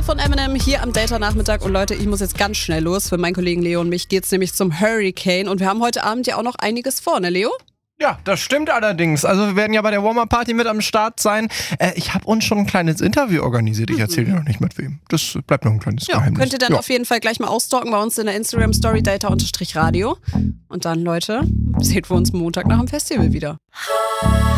von Eminem hier am Data-Nachmittag. Und Leute, ich muss jetzt ganz schnell los. Für meinen Kollegen Leo und mich geht's nämlich zum Hurricane. Und wir haben heute Abend ja auch noch einiges vor, ne Leo? Ja, das stimmt allerdings. Also wir werden ja bei der Warm-Up-Party mit am Start sein. Ich habe uns schon ein kleines Interview organisiert. Ich erzähle dir noch nicht mit wem. Das bleibt noch ein kleines Geheimnis. Könnt ihr dann auf jeden Fall gleich mal ausstalken bei uns in der Instagram-Story data_radio. Und dann, Leute, sehen wir uns Montag nach dem Festival wieder.